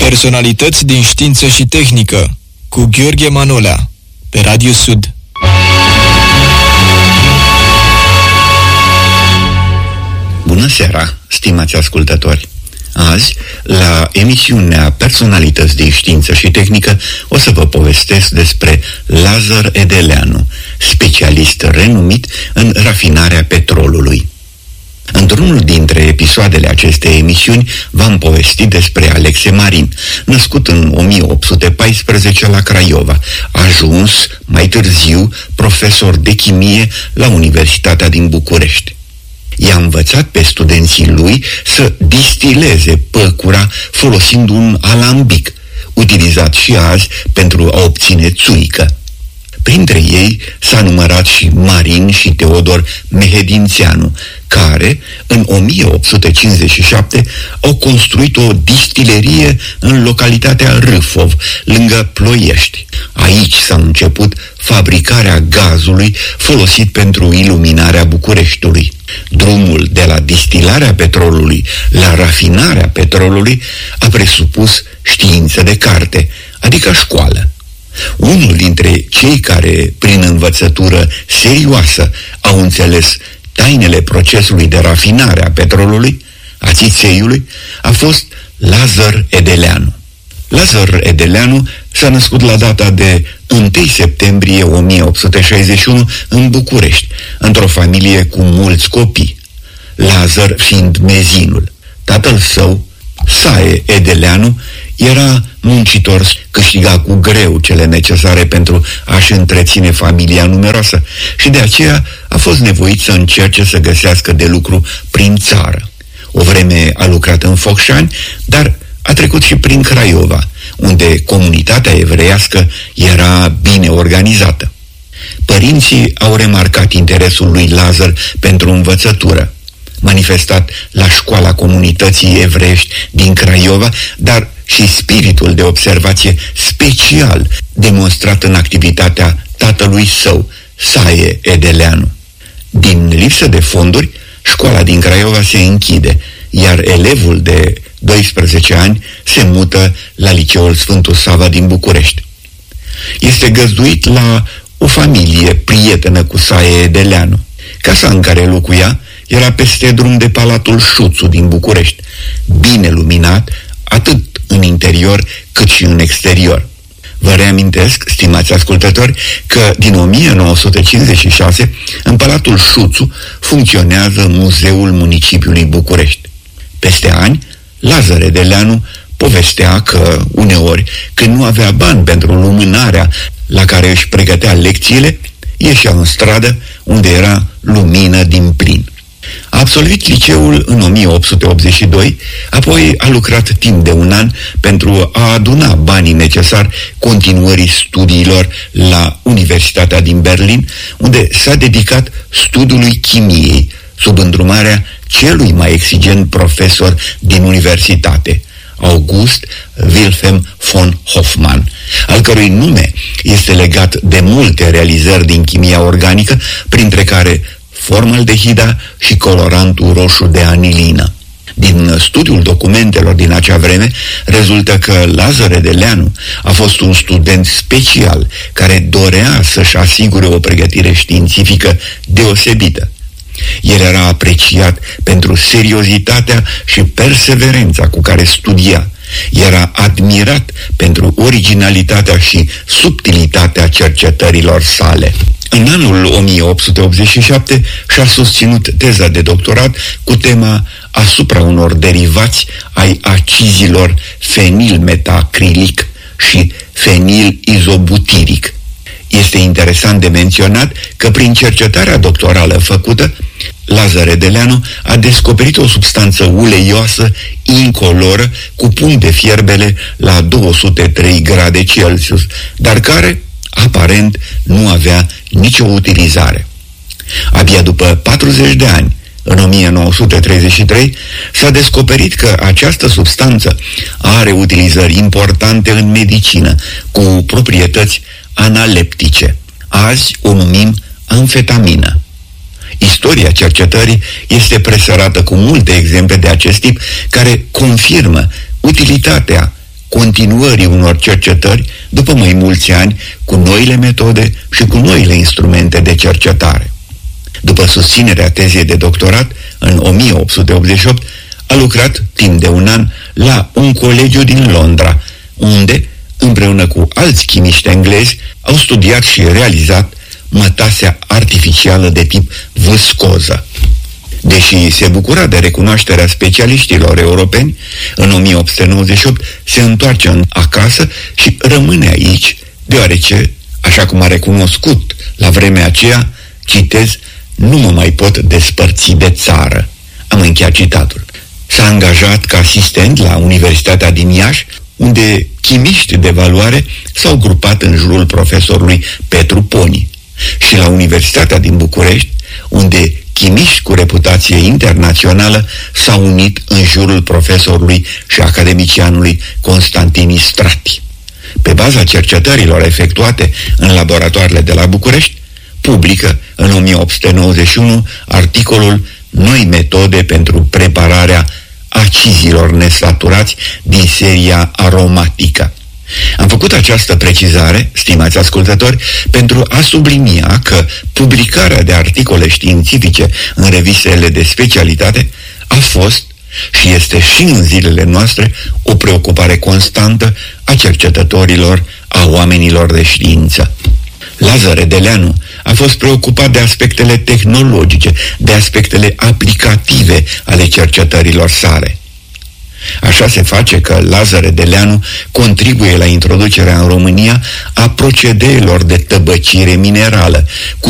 Personalități din știință și tehnică cu Gheorghe Manolea pe Radio Sud. Bună seara, stimați ascultători! Azi, la emisiunea Personalități din știință și tehnică, o să vă povestesc despre Lazar Edeleanu, specialist renumit în rafinarea petrolului. Într-unul dintre episoadele acestei emisiuni v-am povestit despre Alexe Marin, născut în 1814 la Craiova, ajuns mai târziu profesor de chimie la Universitatea din București. I-a învățat pe studenții lui să distileze păcura folosind un alambic, utilizat și azi pentru a obține țuică. Printre ei s-a numărat și Marin și Teodor Mehedințeanu, care, în 1857, au construit o distilerie în localitatea Râfov, lângă Ploiești. Aici s-a început fabricarea gazului folosit pentru iluminarea Bucureștiului. Drumul de la distilarea petrolului la rafinarea petrolului a presupus știință de carte, adică școală. Unul dintre cei care, prin învățătură serioasă, au înțeles tainele procesului de rafinare a petrolului, a țițeiului, a fost Lazar Edeleanu. Lazar Edeleanu s-a născut la data de 1 septembrie 1861 în București, într-o familie cu mulți copii, Lazar fiind mezinul. Tatăl său, Sae Edeleanu, era muncitor, câștiga cu greu cele necesare pentru a-și întreține familia numeroasă și de aceea a fost nevoit să încerce să găsească de lucru prin țară. O vreme a lucrat în Focșani, dar a trecut și prin Craiova, unde comunitatea evreiască era bine organizată. Părinții au remarcat interesul lui Lazar pentru învățătură, manifestat la școala comunității evreiești din Craiova, dar și spiritul de observație special demonstrat în activitatea tatălui său, Sae Edeleanu. Din lipsă de fonduri, școala din Craiova se închide, iar elevul de 12 ani se mută la Liceul Sfântul Sava din București. Este găzduit la o familie prietenă cu Sae Edeleanu. Casa în care locuia era peste drum de Palatul Șuțu din București, bine luminat atât în interior cât și în exterior. Vă reamintesc, stimați ascultători, că din 1956 în Palatul Șuțu funcționează Muzeul Municipiului București. Peste ani, Lazar Edeleanu povestea că uneori, când nu avea bani pentru lumânarea la care își pregătea lecțiile, ieșea în stradă unde era lumină din plin. A absolvit liceul în 1882, apoi a lucrat timp de 1 an pentru a aduna banii necesari continuării studiilor la Universitatea din Berlin, unde s-a dedicat studiului chimiei, sub îndrumarea celui mai exigent profesor din universitate, August Wilhelm von Hofmann, al cărui nume este legat de multe realizări din chimia organică, printre care formaldehida și colorantul roșu de anilină. Din studiul documentelor din acea vreme rezultă că Lazar Edeleanu a fost un student special care dorea să-și asigure o pregătire științifică deosebită. El era apreciat pentru seriozitatea și perseverența cu care studia. Era admirat pentru originalitatea și subtilitatea cercetărilor sale. În anul 1887 și-a susținut teza de doctorat cu tema asupra unor derivați ai acizilor fenilmetacrilic și fenilizobutiric. Este interesant de menționat că prin cercetarea doctorală făcută, Lazar Edeleanu a descoperit o substanță uleioasă incoloră cu punct de fierbere la 203 grade Celsius, dar care, aparent, nu avea nicio utilizare. Abia după 40 de ani, în 1933, s-a descoperit că această substanță are utilizări importante în medicină, cu proprietăți analeptice. Azi o numim amfetamină. Istoria cercetării este presărată cu multe exemple de acest tip care confirmă utilitatea continuării unor cercetări după mai mulți ani, cu noile metode și cu noile instrumente de cercetare. După susținerea tezei de doctorat, în 1888, a lucrat timp de un an la un colegiu din Londra, unde, împreună cu alți chimiști englezi, au studiat și realizat mătasea artificială de tip viscoză. Deși se bucura de recunoașterea specialiștilor europeni, în 1898 se întoarce acasă și rămâne aici, deoarece, așa cum a recunoscut la vremea aceea, citez, nu mă mai pot despărți de țară. Am încheiat citatul. S-a angajat ca asistent la Universitatea din Iași, unde chimiști de valoare s-au grupat în jurul profesorului Petru Poni, și la Universitatea din București, unde chimiști cu reputație internațională s-au unit în jurul profesorului și academicianului Constantin Istrati. Pe baza cercetărilor efectuate în laboratoarele de la București, publică în 1891 articolul Noi metode pentru prepararea acizilor nesaturați din seria aromatică. Am făcut această precizare, stimați ascultători, pentru a sublinia că publicarea de articole științifice în revistele de specialitate a fost și este și în zilele noastre o preocupare constantă a cercetătorilor, a oamenilor de știință. Lazar Edeleanu a fost preocupat de aspectele tehnologice, de aspectele aplicative ale cercetărilor sale. Așa se face că Lazar Edeleanu contribuie la introducerea în România a procedeelor de tăbăcire minerală, cu